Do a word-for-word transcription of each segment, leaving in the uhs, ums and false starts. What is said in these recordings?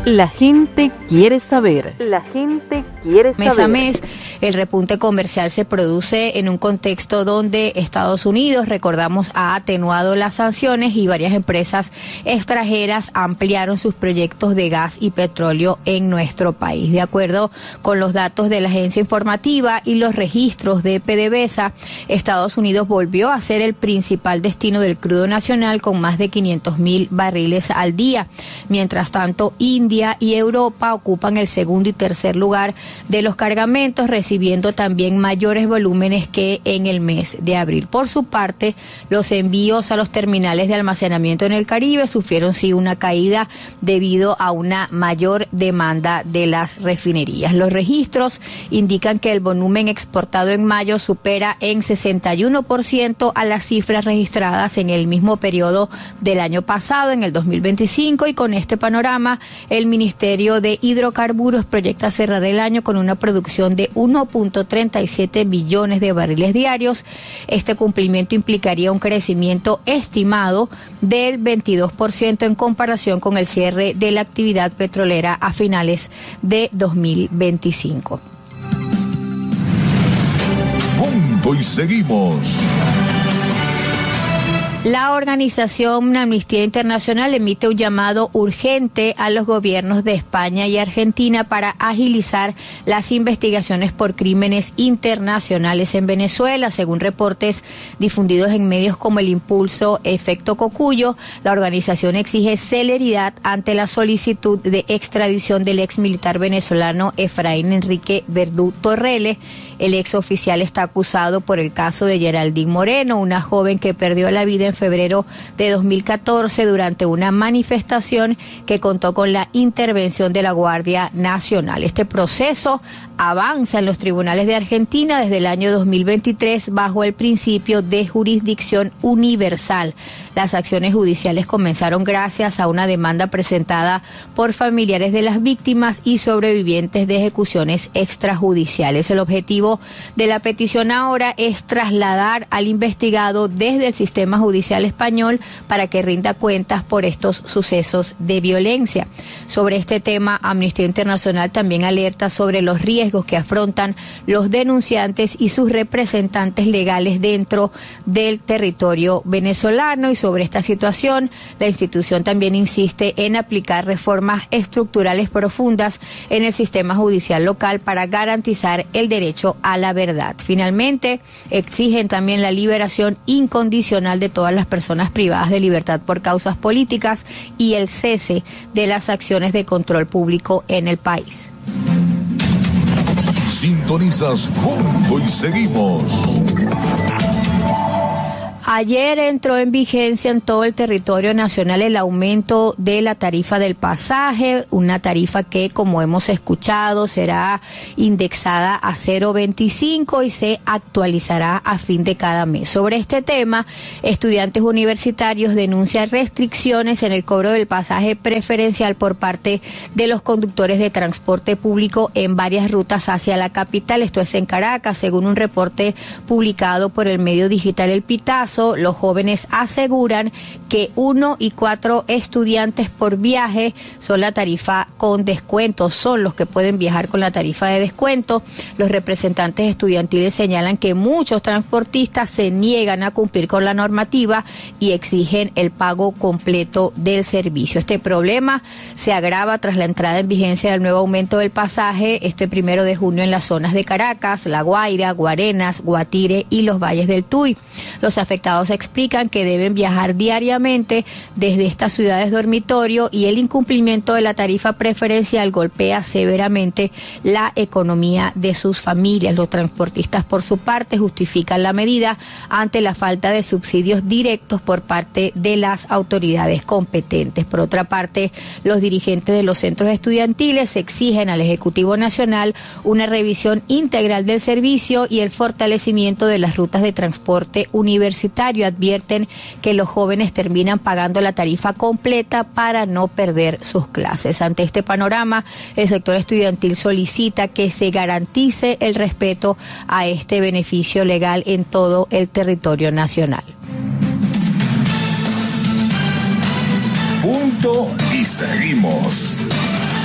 La gente quiere saber. La gente quiere saber. Mes a mes, el repunte comercial se produce en un contexto donde Estados Unidos, recordamos, ha atenuado las sanciones y varias empresas extranjeras ampliaron sus proyectos de gas y petróleo en nuestro país. De acuerdo con los datos de la agencia informativa y los registros de PDVSA, Estados Unidos volvió a ser el principal destino del crudo nacional con más de quinientos mil barriles al día. Mientras tanto, India y Europa ocupan el segundo y tercer lugar de los cargamentos, recibiendo también mayores volúmenes que en el mes de abril. Por su parte, los envíos a los terminales de almacenamiento en el Caribe sufrieron sí una caída debido a una mayor demanda de las refinerías. Los registros indican que el volumen exportado en mayo supera en sesenta y uno por ciento a las cifras registradas en el mismo periodo del año pasado, en el dos mil veinticinco, y con este panorama, el Ministerio de Hidrocarburos proyecta cerrar el año con una producción de uno punto treinta y siete billones de barriles diarios. Este cumplimiento implicaría un crecimiento estimado del veintidós por ciento en comparación con el cierre de la actividad petrolera a finales de dos mil veinticinco. Punto y seguimos. La organización Amnistía Internacional emite un llamado urgente a los gobiernos de España y Argentina para agilizar las investigaciones por crímenes internacionales en Venezuela. Según reportes difundidos en medios como El Impulso, Efecto Cocuyo, la organización exige celeridad ante la solicitud de extradición del ex militar venezolano Efraín Enrique Verdú Torrele. El ex oficial está acusado por el caso de Geraldine Moreno, una joven que perdió la vida en febrero de dos mil catorce durante una manifestación que contó con la intervención de la Guardia Nacional. Este proceso avanza en los tribunales de Argentina desde el año dos mil veintitrés bajo el principio de jurisdicción universal. Las acciones judiciales comenzaron gracias a una demanda presentada por familiares de las víctimas y sobrevivientes de ejecuciones extrajudiciales. El objetivo de la petición ahora es trasladar al investigado desde el sistema judicial español para que rinda cuentas por estos sucesos de violencia. Sobre este tema, Amnistía Internacional también alerta sobre los riesgos que afrontan los denunciantes y sus representantes legales dentro del territorio venezolano. Y sobre esta situación, la institución también insiste en aplicar reformas estructurales profundas en el sistema judicial local para garantizar el derecho a la verdad. Finalmente, exigen también la liberación incondicional de todas las personas privadas de libertad por causas políticas y el cese de las acciones de control público en el país. Sintonizas Punto y Seguimos. Ayer entró en vigencia en todo el territorio nacional el aumento de la tarifa del pasaje, una tarifa que, como hemos escuchado, será indexada a cero punto veinticinco y se actualizará a fin de cada mes. Sobre este tema, estudiantes universitarios denuncian restricciones en el cobro del pasaje preferencial por parte de los conductores de transporte público en varias rutas hacia la capital. Esto es en Caracas, según un reporte publicado por el medio digital El Pitazo. Los jóvenes aseguran que uno y cuatro estudiantes por viaje son la tarifa con descuento, son los que pueden viajar con la tarifa de descuento. Los representantes estudiantiles señalan que muchos transportistas se niegan a cumplir con la normativa y exigen el pago completo del servicio. Este problema se agrava tras la entrada en vigencia del nuevo aumento del pasaje este primero de junio en las zonas de Caracas, La Guaira, Guarenas, Guatire y los valles del Tuy. Los afectados explican que deben viajar diariamente desde estas ciudades dormitorio y el incumplimiento de la tarifa preferencial golpea severamente la economía de sus familias. Los transportistas, por su parte, justifican la medida ante la falta de subsidios directos por parte de las autoridades competentes. Por otra parte, los dirigentes de los centros estudiantiles exigen al Ejecutivo Nacional una revisión integral del servicio y el fortalecimiento de las rutas de transporte universitario. Advierten que los jóvenes terminan pagando la tarifa completa para no perder sus clases. Ante este panorama, el sector estudiantil solicita que se garantice el respeto a este beneficio legal en todo el territorio nacional. Punto y seguimos.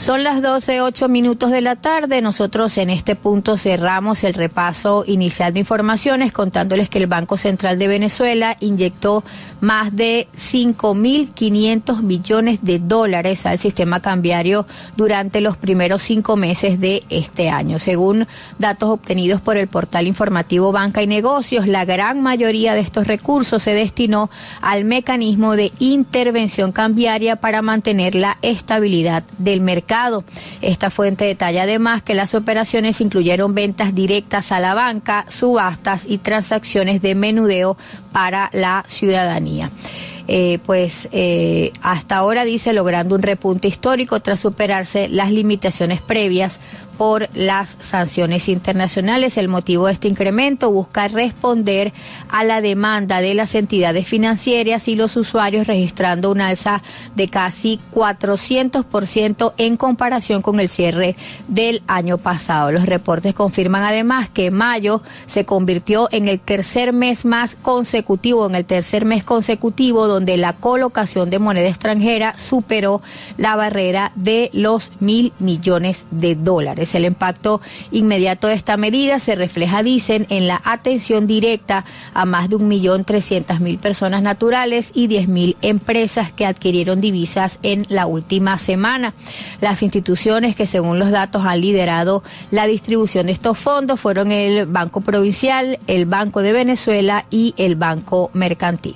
Son las doce, ocho minutos de la tarde. Nosotros en este punto cerramos el repaso inicial de informaciones contándoles que el Banco Central de Venezuela inyectó más de cinco mil quinientos millones de dólares al sistema cambiario durante los primeros cinco meses de este año. Según datos obtenidos por el portal informativo Banca y Negocios, la gran mayoría de estos recursos se destinó al mecanismo de intervención cambiaria para mantener la estabilidad del mercado. Esta fuente detalla además que las operaciones incluyeron ventas directas a la banca, subastas y transacciones de menudeo para la ciudadanía. Eh, pues eh, hasta ahora, dice, logrando un repunte histórico tras superarse las limitaciones previas por las sanciones internacionales. El motivo de este incremento busca responder a la demanda de las entidades financieras y los usuarios, registrando un alza de casi cuatrocientos por ciento en comparación con el cierre del año pasado. Los reportes confirman además que mayo se convirtió en el tercer mes más consecutivo, en el tercer mes consecutivo donde la colocación de moneda extranjera superó la barrera de los mil millones de dólares. El impacto inmediato de esta medida se refleja, dicen, en la atención directa a más de un millón trescientas mil personas naturales y diez mil empresas que adquirieron divisas en la última semana. Las instituciones que, según los datos, han liderado la distribución de estos fondos fueron el Banco Provincial, el Banco de Venezuela y el Banco Mercantil.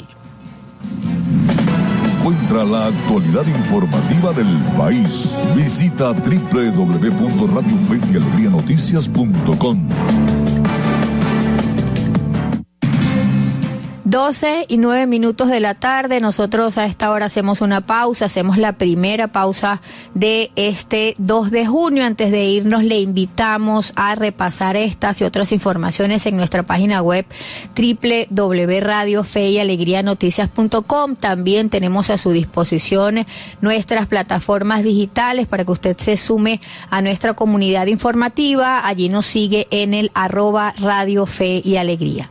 Encuentra la actualidad informativa del país. Visita doble u doble u doble u punto radio fe y alegría noticias punto com. doce y nueve minutos de la tarde. Nosotros a esta hora hacemos una pausa, hacemos la primera pausa de este dos de junio. Antes de irnos, le invitamos a repasar estas y otras informaciones en nuestra página web doble u doble u doble u punto radio fe y alegría noticias punto com. También tenemos a su disposición nuestras plataformas digitales para que usted se sume a nuestra comunidad informativa. Allí nos sigue en el arroba Radio Fe y Alegría.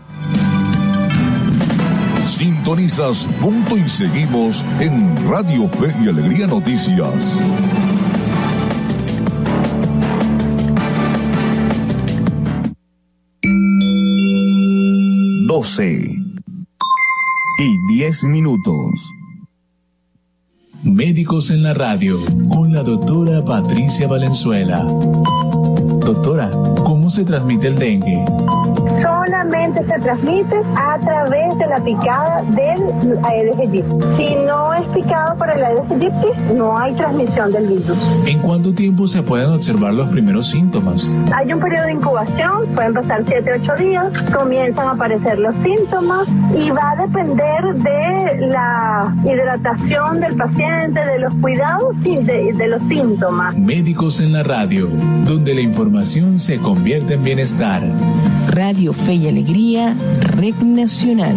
Sintonizas Punto y Seguimos en Radio Fe y Alegría Noticias. doce y diez minutos. Médicos en la radio con la doctora Patricia Valenzuela. Doctora, ¿cómo se transmite el dengue? Solamente se transmite a través de la picada del Aedes aegypti. Si no es picado por el Aedes aegypti, no hay transmisión del virus. ¿En cuánto tiempo se pueden observar los primeros síntomas? Hay un periodo de incubación, pueden pasar siete a ocho días, comienzan a aparecer los síntomas y va a depender de la hidratación del paciente, de los cuidados y de, de los síntomas. Médicos en la radio, donde la información se convierte en bienestar. Radio Fe y Alegría, Red Nacional.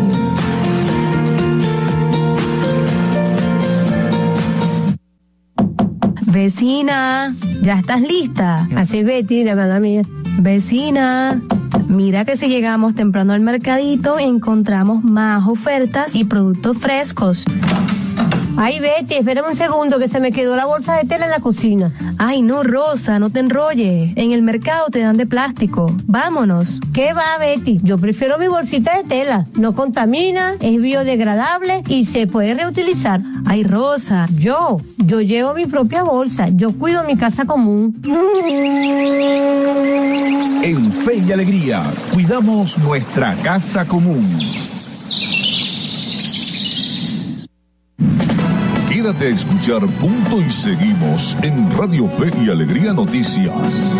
Vecina, ¿ya estás lista? Así, Betty, la hermana mía. Vecina, mira que si llegamos temprano al mercadito encontramos más ofertas y productos frescos. Ay, Betty, espérame un segundo que se me quedó la bolsa de tela en la cocina. Ay, no, Rosa, no te enrolles. En el mercado te dan de plástico. Vámonos. ¿Qué va, Betty? Yo prefiero mi bolsita de tela. No contamina, es biodegradable y se puede reutilizar. Ay, Rosa. Yo, yo llevo mi propia bolsa. Yo cuido mi casa común. En Fe y Alegría, cuidamos nuestra casa común. Quédate a escuchar Punto y Seguimos en Radio Fe y Alegría Noticias.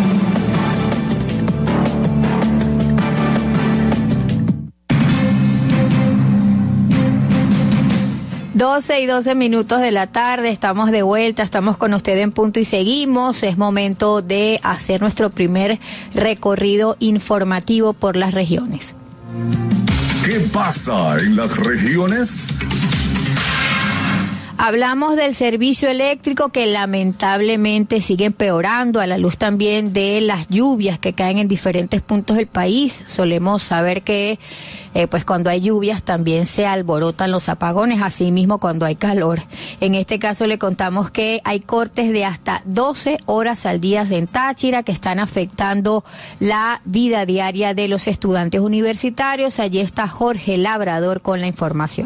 doce y doce minutos de la tarde, estamos de vuelta, estamos con usted en Punto y Seguimos. Es momento de hacer nuestro primer recorrido informativo por las regiones. ¿Qué pasa en las regiones? Hablamos del servicio eléctrico que lamentablemente sigue empeorando a la luz también de las lluvias que caen en diferentes puntos del país. Solemos saber que eh, pues cuando hay lluvias también se alborotan los apagones, así mismo cuando hay calor. En este caso le contamos que hay cortes de hasta doce horas al día en Táchira que están afectando la vida diaria de los estudiantes universitarios. Allí está Jorge Labrador con la información.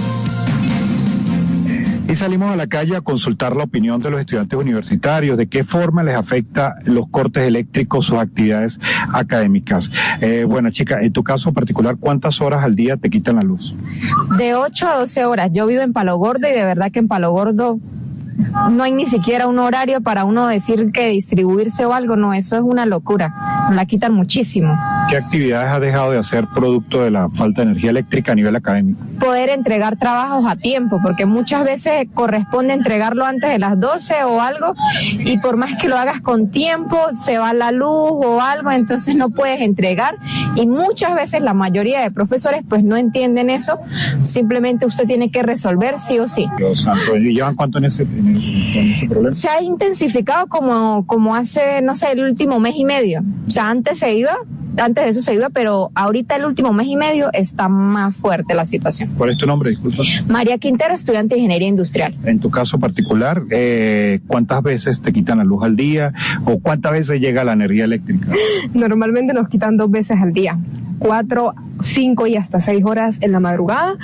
Y salimos a la calle a consultar la opinión de los estudiantes universitarios, de qué forma les afecta los cortes eléctricos, sus actividades académicas. Eh, bueno, chica, en tu caso particular, ¿cuántas horas al día te quitan la luz? De ocho a doce horas. Yo vivo en Palo Gordo y de verdad que en Palo Gordo no hay ni siquiera un horario para uno decir que distribuirse o algo. No, eso es una locura. Nos la quitan muchísimo. ¿Qué actividades has dejado de hacer producto de la falta de energía eléctrica a nivel académico? Poder entregar trabajos a tiempo, porque muchas veces corresponde entregarlo antes de las doce o algo, y por más que lo hagas con tiempo, se va la luz o algo, entonces no puedes entregar, y muchas veces la mayoría de profesores pues no entienden eso, simplemente usted tiene que resolver sí o sí. Dios santo, ¿y llevan cuánto en ese, en ese, en ese problema? Se ha intensificado como, como hace, no sé, el último mes y medio. O sea, antes se iba, antes de eso se iba, pero ahorita el último mes y medio está más fuerte la situación. ¿Cuál es tu nombre? Disculpa. María Quintero, estudiante de Ingeniería Industrial. En tu caso particular, eh, ¿cuántas veces te quitan la luz al día o cuántas veces llega la energía eléctrica? Normalmente nos quitan dos veces al día, cuatro, cinco y hasta seis horas en la madrugada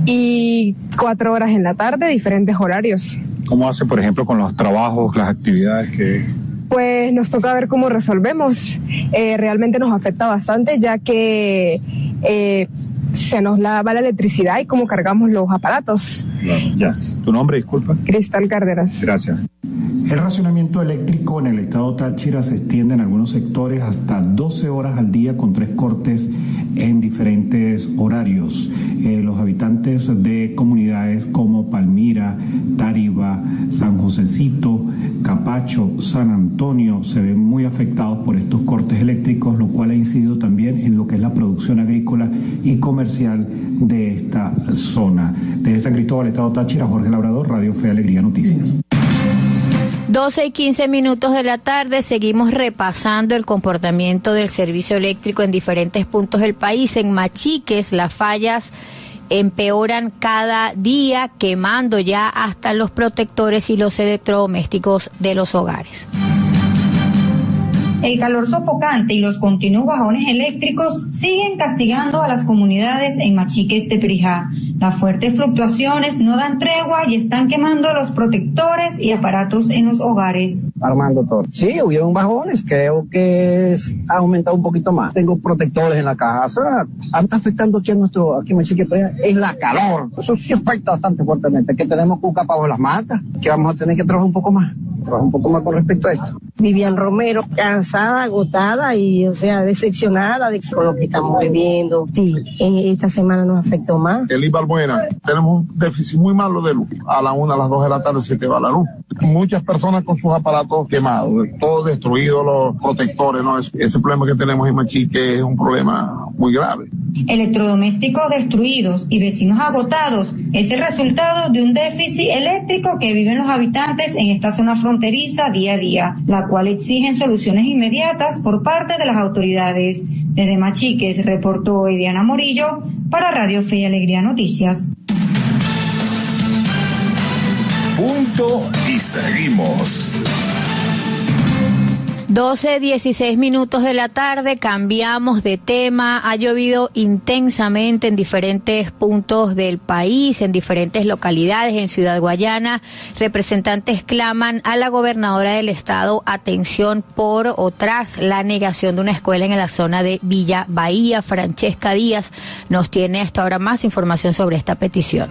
y cuatro horas en la tarde, diferentes horarios. ¿Cómo hace, por ejemplo, con los trabajos, las actividades que...? Pues nos toca ver cómo resolvemos. Eh, realmente nos afecta bastante, ya que eh, se nos la, va la electricidad y cómo cargamos los aparatos. Claro, ya. ¿Tu nombre, disculpa? Cristal Cárdenas. Gracias. El racionamiento eléctrico en el estado Táchira se extiende en algunos sectores hasta doce horas al día con tres cortes en diferentes horarios. Eh, los habitantes de comunidades como Palmira, Tariba, San Josecito, Capacho, San Antonio se ven muy afectados por estos cortes eléctricos, lo cual ha incidido también en lo que es la producción agrícola y comercial de esta zona. Desde San Cristóbal, estado Táchira, Jorge Labrador, Radio Fe Alegría Noticias. doce y quince minutos de la tarde, seguimos repasando el comportamiento del servicio eléctrico en diferentes puntos del país. En Machiques, las fallas empeoran cada día, quemando ya hasta los protectores y los electrodomésticos de los hogares. El calor sofocante y los continuos bajones eléctricos siguen castigando a las comunidades en Machiques de Perijá. Las fuertes fluctuaciones no dan tregua y están quemando los protectores y aparatos en los hogares. Armando Torres. Sí, hubieron bajones, creo que es, ha aumentado un poquito más. Tengo protectores en la casa. Está afectando aquí a nuestro, aquí en Machiques de Perijá, es la calor. Eso sí afecta bastante fuertemente, que tenemos cuca bajo las matas, que vamos a tener que trabajar un poco más. Trabajar un poco más con respecto a esto. Vivian Romero, cansada, agotada y, o sea, decepcionada de con lo que estamos viviendo. Sí, esta semana nos afectó más. El Ibalbuena, tenemos un déficit muy malo de luz. A la una, a las dos de la tarde se te va la luz. Muchas personas con sus aparatos quemados, todo destruido, los protectores, ¿no? Ese problema que tenemos en Machique es un problema muy grave. Electrodomésticos destruidos y vecinos agotados es el resultado de un déficit eléctrico que viven los habitantes en esta zona fronteriza día a día, la cual exigen soluciones inmediatas por parte de las autoridades. Desde Machiques reportó Diana Morillo para Radio Fe y Alegría Noticias. Punto y seguimos. doce, dieciséis minutos de la tarde, cambiamos de tema. Ha llovido intensamente en diferentes puntos del país, en diferentes localidades, en Ciudad Guayana. Representantes claman a la gobernadora del estado atención por o tras la negación de una escuela en la zona de Villa Bahía. Francesca Díaz nos tiene hasta ahora más información sobre esta petición.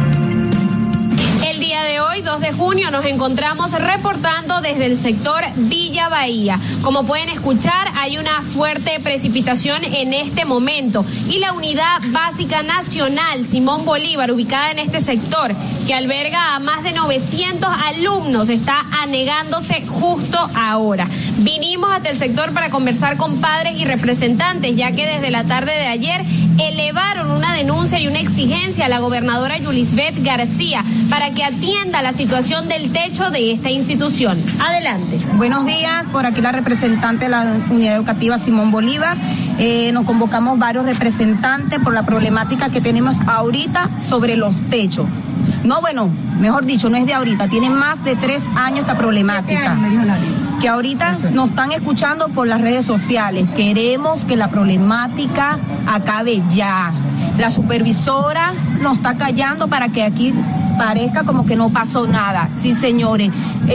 El día de hoy, dos de junio, nos encontramos reportando desde el sector Villa Bahía. Como pueden escuchar, hay una fuerte precipitación en este momento y la Unidad Básica Nacional Simón Bolívar, ubicada en este sector, que alberga a más de novecientos alumnos, está anegándose justo ahora. Vinimos hasta el sector para conversar con padres y representantes, ya que desde la tarde de ayer elevaron una denuncia y una exigencia a la gobernadora Yulisbeth García para que atienda la situación del techo de esta institución. Adelante. Buenos días, por aquí la representante de la Unidad Educativa Simón Bolívar. Eh, nos convocamos varios representantes por la problemática que tenemos ahorita sobre los techos. No, bueno, mejor dicho, no es de ahorita, tiene más de tres años esta problemática. Que ahorita nos están escuchando por las redes sociales. Queremos que la problemática acabe ya. La supervisora nos está callando para que aquí parezca como que no pasó nada. Sí, señores,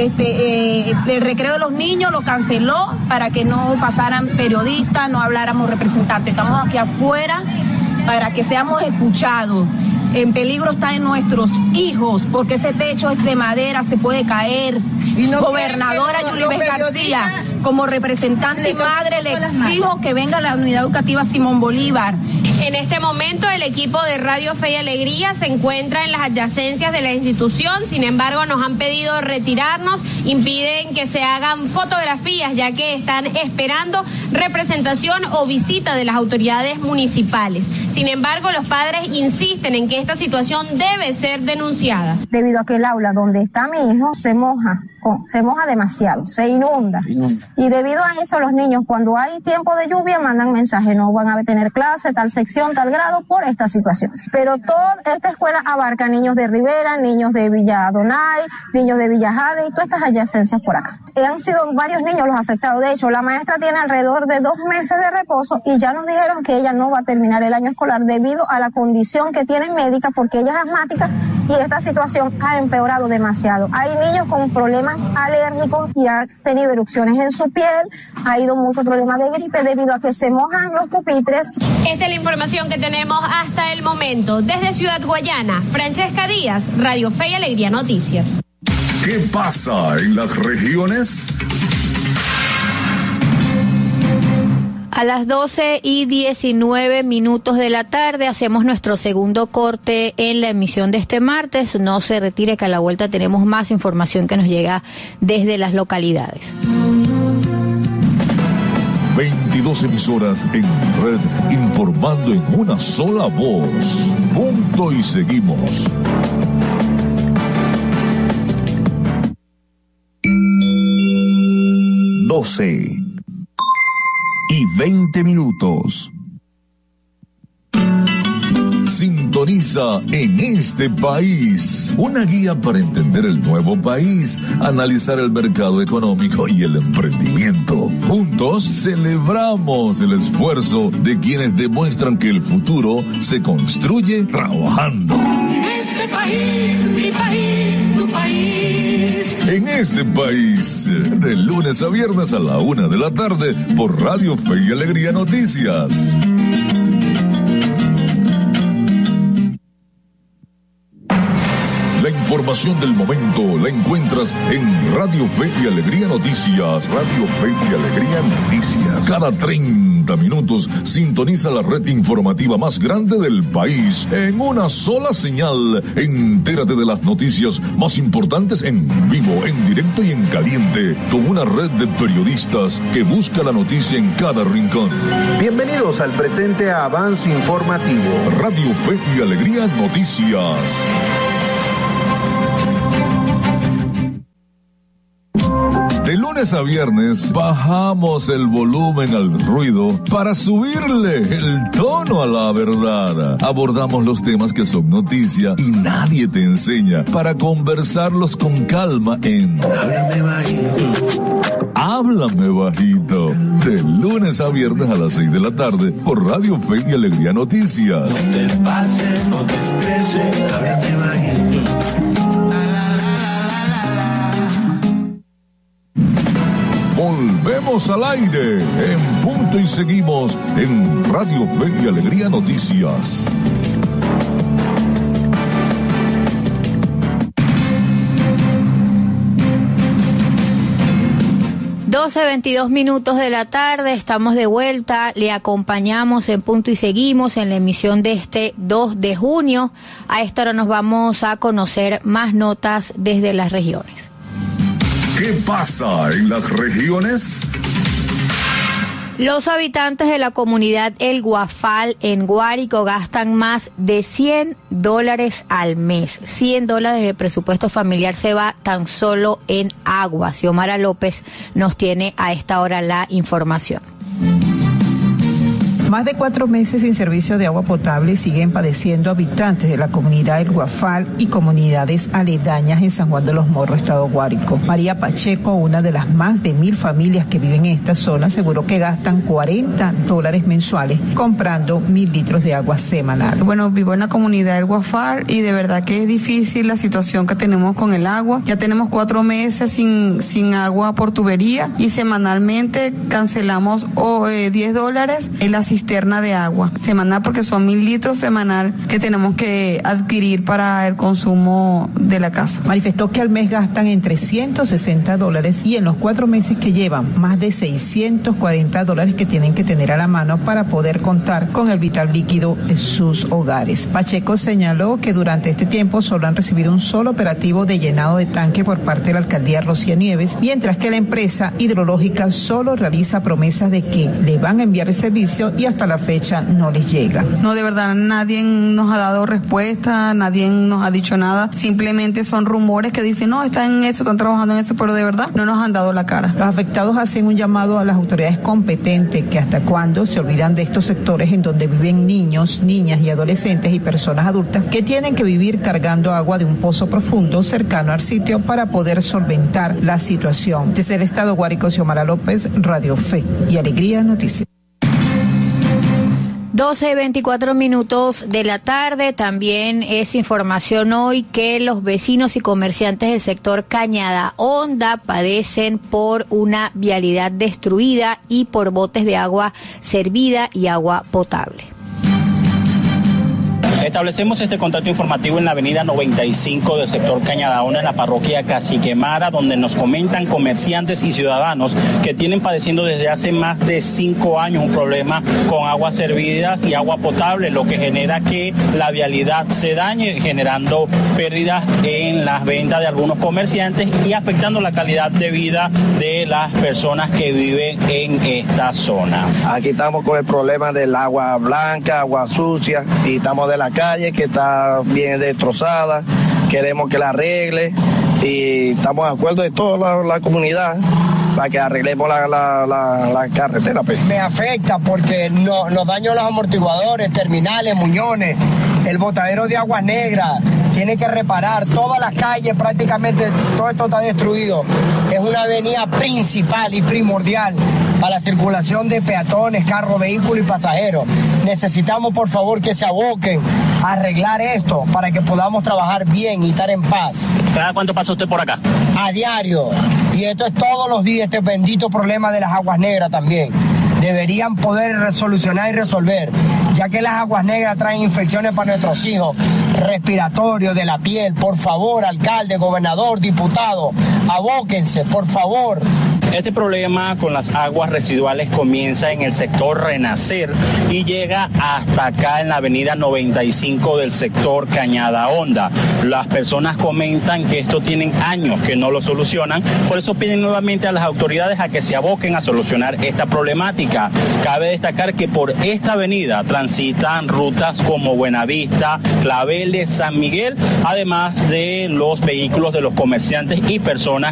este, eh, el recreo de los niños lo canceló para que no pasaran periodistas, no habláramos representantes. Estamos aquí afuera para que seamos escuchados. En peligro están nuestros hijos, porque ese techo es de madera, se puede caer. Y no Gobernadora Yulisbeth García, como representante y madre, le exijo que venga a la Unidad Educativa Simón Bolívar. En este momento el equipo de Radio Fe y Alegría se encuentra en las adyacencias de la institución, sin embargo nos han pedido retirarnos, impiden que se hagan fotografías ya que están esperando representación o visita de las autoridades municipales. Sin embargo, los padres insisten en que esta situación debe ser denunciada. Debido a que el aula donde está mi hijo se moja, se moja demasiado, se inunda. se inunda. Y debido a eso los niños cuando hay tiempo de lluvia mandan mensajes, no van a tener clase, tal sección, tal grado por esta situación. Pero toda esta escuela abarca niños de Rivera, niños de Villa Donay, niños de Villa Jade y todas estas adyacencias por acá. Han sido varios niños los afectados. De hecho, la maestra tiene alrededor de dos meses de reposo y ya nos dijeron que ella no va a terminar el año escolar debido a la condición que tiene médica porque ella es asmática y esta situación ha empeorado demasiado. Hay niños con problemas alérgicos y ha tenido erupciones en su piel, ha ido mucho problema de gripe debido a que se mojan los pupitres. Esta es la información que tenemos hasta el momento. Desde Ciudad Guayana, Francesca Díaz, Radio Fe y Alegría Noticias. ¿Qué pasa en las regiones? A las doce y diecinueve minutos de la tarde hacemos nuestro segundo corte en la emisión de este martes. No se retire, que a la vuelta tenemos más información que nos llega desde las localidades. veintidós emisoras en red informando en una sola voz. Punto y seguimos. doce y veinte minutos. Sintoniza En Este País, una guía para entender el nuevo país, analizar el mercado económico y el emprendimiento. Juntos celebramos el esfuerzo de quienes demuestran que el futuro se construye trabajando. En este país, mi país, tu país. En Este País, de lunes a viernes a la una de la tarde por Radio Fe y Alegría Noticias. La información del momento la encuentras en Radio Fe y Alegría Noticias. Radio Fe y Alegría Noticias. Cada treinta minutos sintoniza la red informativa más grande del país en una sola señal. Entérate de las noticias más importantes en vivo, en directo y en caliente, con una red de periodistas que busca la noticia en cada rincón. Bienvenidos al presente avance informativo. Radio Fe y Alegría Noticias. De lunes a viernes bajamos el volumen al ruido para subirle el tono a la verdad. Abordamos los temas que son noticia y nadie te enseña para conversarlos con calma en Háblame Bajito. Háblame Bajito. De lunes a viernes a las seis de la tarde por Radio Fe y Alegría Noticias. No te pases, no te estreses, háblame bajito. Volvemos al aire en punto y seguimos en Radio Fe y Alegría Noticias. doce veintidós minutos de la tarde, estamos de vuelta, le acompañamos en Punto y Seguimos en la emisión de este dos de junio. A esta hora nos vamos a conocer más notas desde las regiones. ¿Qué pasa en las regiones? Los habitantes de la comunidad El Guafal en Guárico gastan más de cien dólares al mes. cien dólares del presupuesto familiar se va tan solo en agua. Xiomara López nos tiene a esta hora la información. Más de cuatro meses sin servicio de agua potable siguen padeciendo habitantes de la comunidad El Guafal y comunidades aledañas en San Juan de los Morros, estado Guárico. María Pacheco, una de las más de mil familias que viven en esta zona, aseguró que gastan cuarenta dólares mensuales comprando mil litros de agua semanal. Bueno, vivo en la comunidad El Guafal y de verdad que es difícil la situación que tenemos con el agua. Ya tenemos cuatro meses sin, sin agua por tubería y semanalmente cancelamos oh, eh, diez dólares en la cisterna de agua semanal, porque son mil litros semanal que tenemos que adquirir para el consumo de la casa. Manifestó que al mes gastan entre ciento sesenta dólares y en los cuatro meses que llevan más de seiscientos cuarenta dólares que tienen que tener a la mano para poder contar con el vital líquido en sus hogares. Pacheco señaló que durante este tiempo solo han recibido un solo operativo de llenado de tanque por parte de la alcaldía Rocío Nieves, mientras que la empresa hidrológica solo realiza promesas de que le van a enviar el servicio y hasta la fecha no les llega. No, de verdad, nadie nos ha dado respuesta, nadie nos ha dicho nada, simplemente son rumores que dicen, no, están en eso, están trabajando en eso, pero de verdad no nos han dado la cara. Los afectados hacen un llamado a las autoridades competentes que hasta cuándo se olvidan de estos sectores en donde viven niños, niñas y adolescentes y personas adultas que tienen que vivir cargando agua de un pozo profundo cercano al sitio para poder solventar la situación. Desde el estado Guárico, Xiomara López, Radio Fe y Alegría Noticias. doce y veinticuatro minutos de la tarde. También es información hoy que los vecinos y comerciantes del sector Cañada Honda padecen por una vialidad destruida y por botes de agua servida y agua potable. Establecemos este contacto informativo en la avenida noventa y cinco del sector Cañada Honda, en la parroquia Caciquemara, donde nos comentan comerciantes y ciudadanos que tienen padeciendo desde hace más de cinco años un problema con aguas servidas y agua potable, lo que genera que la vialidad se dañe, generando pérdidas en las ventas de algunos comerciantes y afectando la calidad de vida de las personas que viven en esta zona. Aquí estamos con el problema del agua blanca, agua sucia, y estamos de la calle que está bien destrozada, queremos que la arregle y estamos de acuerdo de toda la, la comunidad para que arreglemos la, la, la, la carretera. Pues. Me afecta porque no, nos dañan los amortiguadores, terminales, muñones, el botadero de aguas negras, tiene que reparar todas las calles, prácticamente todo esto está destruido. Es una avenida principal y primordial para la circulación de peatones, carros, vehículos y pasajeros. Necesitamos, por favor, que se aboquen a arreglar esto para que podamos trabajar bien y estar en paz. ¿Cada cuánto pasa usted por acá? A diario. Y esto es todos los días, este bendito problema de las aguas negras también. Deberían poder resolucionar y resolver, ya que las aguas negras traen infecciones para nuestros hijos, respiratorios, de la piel. Por favor, alcalde, gobernador, diputado, abóquense, por favor. Este problema con las aguas residuales comienza en el sector Renacer y llega hasta acá en la avenida noventa y cinco del sector Cañada Honda. Las personas comentan que esto tienen años que no lo solucionan, por eso piden nuevamente a las autoridades a que se aboquen a solucionar esta problemática. Cabe destacar que por esta avenida transitan rutas como Buenavista, Claveles, San Miguel, además de los vehículos de los comerciantes y personas